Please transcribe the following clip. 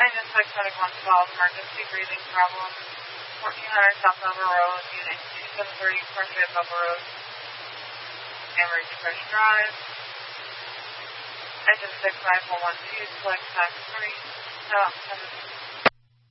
Engine 67112, emergency breathing problem. 1400 South Nova Road, Unit 2730, Parkway Bubba Road. Emory Expression Drive. Engine 69412, select tax 3. Stop 7.